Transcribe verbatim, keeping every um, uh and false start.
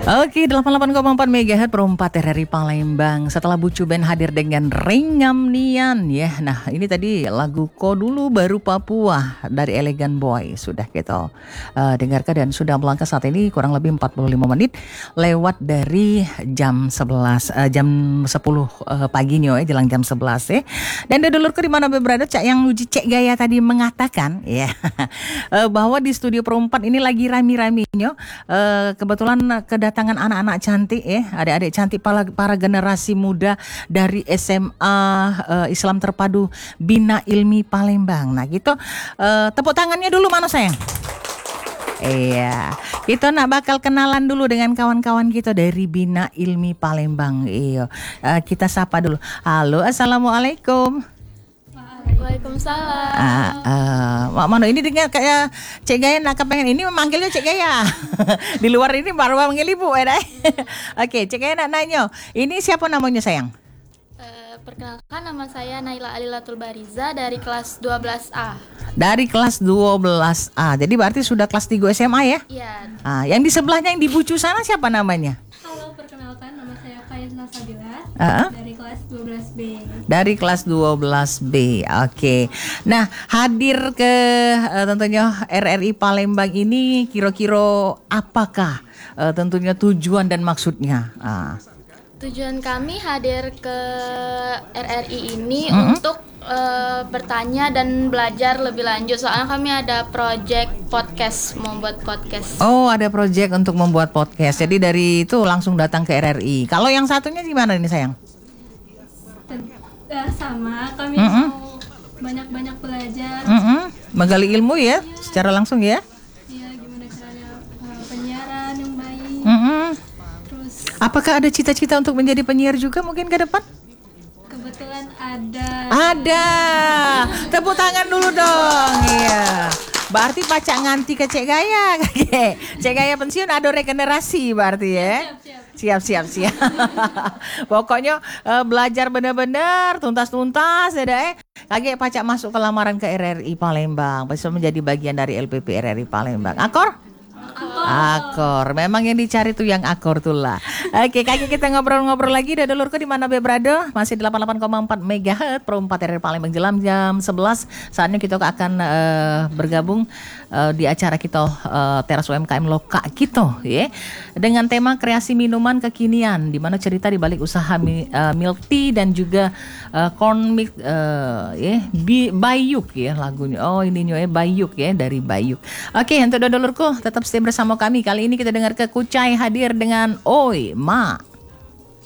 Oke, delapan puluh delapan koma empat megahertz perempat R R I Palembang. Setelah Bucu Band hadir dengan Ringam Nian ya. Nah, ini tadi lagu Ko Dulu Baru Papua dari Elegan Boy sudah kita uh, dengarkan dan sudah melangkah saat ini kurang lebih empat puluh lima menit lewat dari jam sebelas uh, jam sepuluh uh, paginya ya, jelang jam sebelas ya. Dan dulurku di mana berada Cak yang uji Cek Gaya tadi mengatakan ya uh, bahwa di studio perempat ini lagi rami-raminya uh, kebetulan kedatangan tangan anak-anak cantik ya, adik-adik cantik para, para generasi muda dari S M A uh, Islam Terpadu Bina Ilmi Palembang. Nah gitu, uh, tepuk tangannya dulu mana sayang? Iya, kita nak bakal kenalan dulu dengan kawan-kawan kita dari Bina Ilmi Palembang. Iya, uh, kita sapa dulu. Halo, assalamualaikum. Waalaikumsalam. Ah, uh, Mak Mano ini dengar kayak Cek Gaya nak kepengen ini memanggilnya Cek Gaya. Di luar ini baru manggil ibu ya. Oke, Cek Gaya nak nanya. Ini siapa namanya sayang? Uh, perkenalkan nama saya Naila Alilatul Bariza dari kelas dua belas A. Dari kelas dua belas A. Jadi berarti sudah kelas tiga S M A ya? Iya. Ah, yang di sebelahnya yang di Bucu sana siapa namanya? Halo, perkenalkan nama saya Kayas Nasabila uh-huh. dari kelas dua belas B. Dari kelas dua belas B. Oke. Okay. Nah, hadir ke uh, tentunya R R I Palembang ini kira-kira apakah uh, tentunya tujuan dan maksudnya? Ah. Tujuan kami hadir ke R R I ini Mm-hmm. untuk uh, bertanya dan belajar lebih lanjut. Soalnya kami ada project podcast, membuat podcast. Oh, ada project untuk membuat podcast. Jadi dari itu langsung datang ke R R I. Kalau yang satunya gimana nih sayang? Uh, sama, kami Mm-hmm. mau banyak-banyak belajar. Mm-hmm. Menggali ilmu ya, secara langsung ya. Ya, gimana caranya uh, penyiaran yang baik. Mm-hmm. Terus Apakah ada cita-cita untuk menjadi penyiar juga mungkin ke depan? kebetulan ada. Ada. Tepuk tangan dulu dong. Iya. Berarti pacak nganti ke Cek Gaya. Cek Gaya pensiun ada regenerasi berarti ya. Siap siap siap. Pokoknya uh, belajar benar-benar tuntas-tuntas ya deh. Kage pacak masuk ke lamaran ke R R I Palembang. Bisa menjadi bagian dari L P P R R I Palembang. Akor? Akor, memang yang dicari tuh yang akor tuh lah. Oke, kaki kita ngobrol-ngobrol lagi. Dan dulurku di mana berada? Masih delapan puluh delapan koma empat megahertz perempat R R I Palembang jelang jam sebelas. Saatnya kita akan uh, bergabung uh, di acara kita uh, Teras U M K M Loka kita, ya. Dengan tema kreasi minuman kekinian, di mana cerita di balik usaha mi, uh, milk tea dan juga uh, corn milk, uh, ya, Bi, Bayuk ya lagunya. Oh ini ya Bayuk ya dari Bayuk. Oke, untuk dulurku tetap stay bersama kami. Kali ini kita dengar ke Kucai hadir dengan Oi Ma.